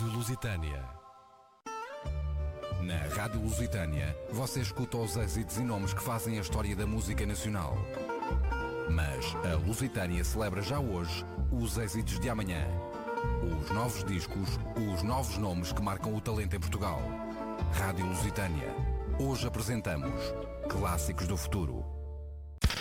Rádio Lusitânia. Na Rádio Lusitânia, você escuta os êxitos e nomes que fazem a história da música nacional. Mas a Lusitânia celebra já hoje os êxitos de amanhã. Os novos discos, os novos nomes que marcam o talento em Portugal. Rádio Lusitânia. Hoje apresentamos Clássicos do Futuro.